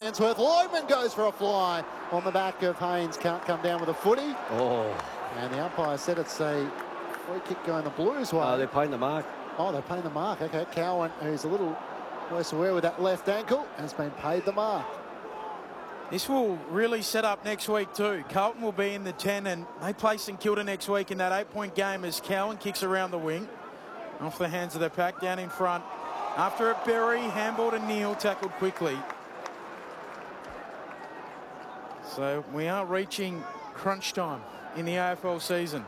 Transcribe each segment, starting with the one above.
Ainsworth. Loman goes for a fly on the back of Haynes. Can't come down with a footy. Oh. And the umpire said it's a free kick going the Blues way. They're paying the mark. Oh, they're paying the mark. Okay, Cowan, who's a little worse aware with that left ankle, has been paid the mark. This will really set up next week too. Carlton will be in the 10 and they play St Kilda next week in that 8-point game as Cowan kicks around the wing. Off the hands of the pack, down in front. After a Berry, handball to Neal, tackled quickly. So we are reaching crunch time in the AFL season.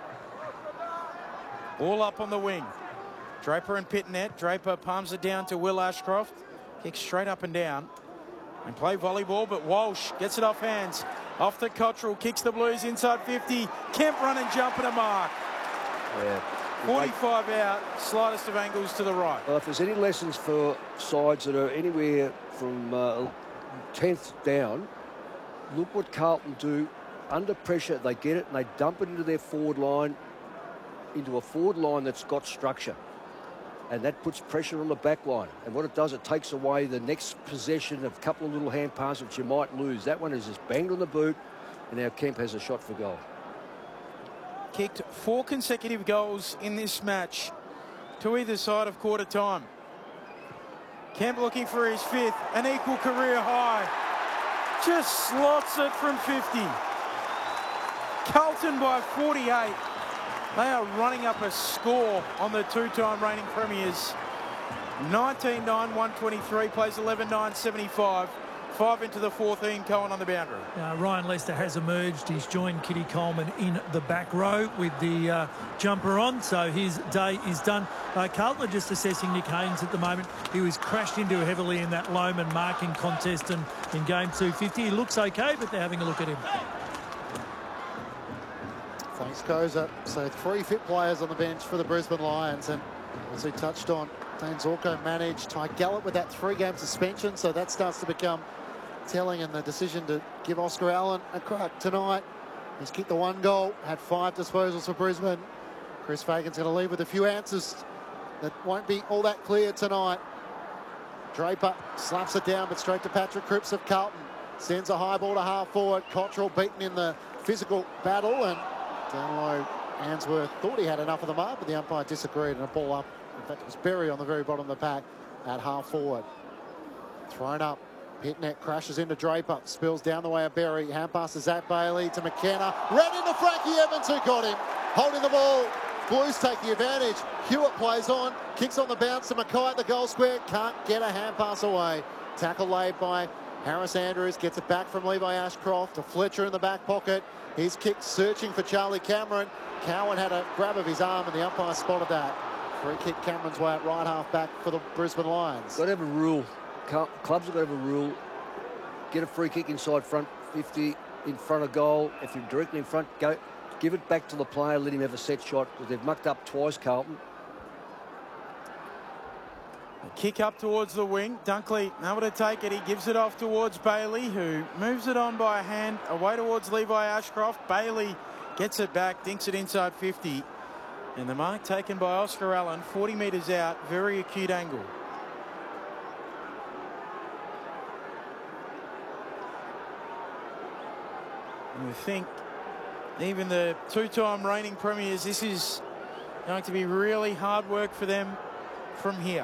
All up on the wing. Draper and Pitnet. Draper palms it down to Will Ashcroft. Kicks straight up and down. And play volleyball, but Walsh gets it off hands. Off to Cottrell, kicks the Blues inside 50. Kemp run and jump at a mark. Yeah. 45 out, slightest of angles to the right. Well, if there's any lessons for sides that are anywhere from 10th down, look what Carlton do. Under pressure, they get it and they dump it into their forward line, into a forward line that's got structure. And that puts pressure on the back line. And what it does, it takes away the next possession of a couple of little hand passes which you might lose. That one is just banged on the boot, and now Kemp has a shot for goal. Kicked 4 consecutive goals in this match to either side of quarter time. Kemp looking for his 5th, an equal career high. Just slots it from 50. Carlton by 48. They are running up a score on the 2-time reigning premiers. 19-9-123, plays 11-9-75. 5 into the 14, Cohen on the boundary. Ryan Lester has emerged. He's joined Kitty Coleman in the back row with the jumper on, so his day is done. Carlton are just assessing Nick Haynes at the moment. He was crashed into heavily in that Loman marking contest and in game 250. He looks okay, but they're having a look at him. Thanks, Koza. So 3 fit players on the bench for the Brisbane Lions, and as we touched on, Dane Zorko managed Ty Gallup with that 3-game suspension, so that starts to become telling, and the decision to give Oscar Allen a crack tonight. He's kicked the 1 goal, had 5 disposals for Brisbane. Chris Fagan's going to leave with a few answers that won't be all that clear tonight. Draper slaps it down, but straight to Patrick Cripps of Carlton. Sends a high ball to half forward. Cottrell beaten in the physical battle, and down low, Ainsworth thought he had enough of the mark, but the umpire disagreed, and a ball up. In fact, it was Berry on the very bottom of the pack at half forward. Thrown up. Pitnet crashes into Draper, spills down the way of Berry. Hand pass to Zach Bailey to McKenna. Ran into Frankie Evans, who got him. Holding the ball. Blues take the advantage. Hewitt plays on, kicks on the bounce to Mackay at the goal square. Can't get a hand pass away. Tackle laid by Harris Andrews, gets it back from Levi Ashcroft to Fletcher in the back pocket. He's kicked, searching for Charlie Cameron. Cowan had a grab of his arm, and the umpire spotted that. Free kick Cameron's way at right half back for the Brisbane Lions. Got to have a rule. Clubs have got to have a rule. Get a free kick inside front 50 in front of goal. If you're directly in front, go give it back to the player. Let him have a set shot. They've mucked up twice, Carlton. A kick up towards the wing. Dunkley able to take it. He gives it off towards Bailey, who moves it on by a hand away towards Levi Ashcroft. Bailey gets it back, dinks it inside 50. And the mark taken by Oscar Allen, 40 metres out, very acute angle. And we think even the 2-time reigning premiers, this is going to be really hard work for them from here.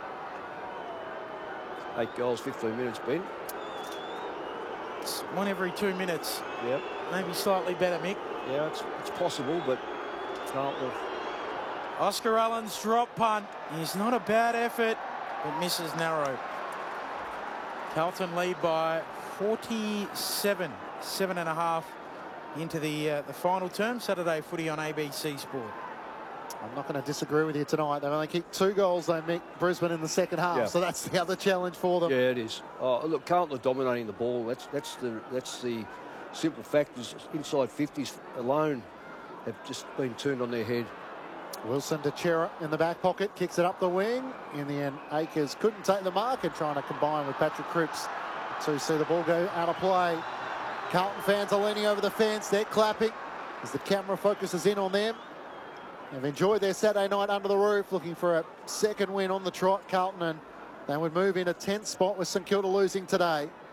8 goals, 15 minutes, Ben. It's 1 every 2 minutes. Yep. Maybe slightly better, Mick. Yeah, it's possible, but Carlton. Oscar Allen's drop punt is not a bad effort, but misses narrow. Carlton lead by 47, 7.5 into the final term. Saturday footy on ABC Sport. I'm not going to disagree with you tonight. They've only kicked 2 goals, they make Brisbane in the second half, so that's the other challenge for them. Yeah, it is. Oh, look, Carlton are dominating the ball. That's the simple fact is inside 50s alone have just been turned on their head. Wilson to Chera in the back pocket, kicks it up the wing. In the end, Akers couldn't take the mark and trying to combine with Patrick Cripps to see the ball go out of play. Carlton fans are leaning over the fence. They're clapping as the camera focuses in on them. They've enjoyed their Saturday night under the roof, looking for a second win on the trot, Carlton, and they would move in a 10th spot with St Kilda losing today.